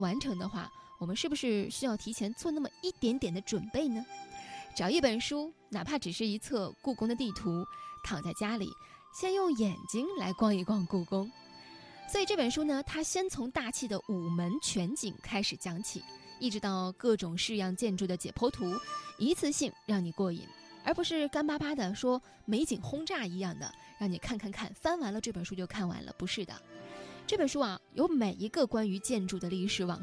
完成的话，我们是不是需要提前做那么一点点的准备呢？找一本书，哪怕只是一册故宫的地图，躺在家里，先用眼睛来逛一逛故宫。所以这本书呢，它先从大气的午门全景开始讲起，一直到各种式样建筑的解剖图，一次性让你过瘾，而不是干巴巴的说美景轰炸一样的，让你看，翻完了这本书就看完了，不是的。这本书啊，有每一个关于建筑的历史往